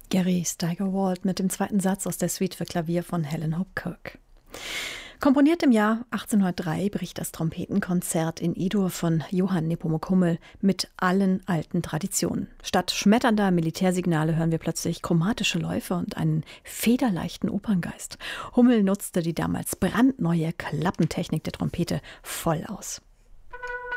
Gary Steigerwald mit dem zweiten Satz aus der Suite für Klavier von Helen Hope Kirk. Komponiert im Jahr 1803 bricht das Trompetenkonzert in I-Dur von Johann Nepomuk Hummel mit allen alten Traditionen. Statt schmetternder Militärsignale hören wir plötzlich chromatische Läufe und einen federleichten Operngeist. Hummel nutzte die damals brandneue Klappentechnik der Trompete voll aus.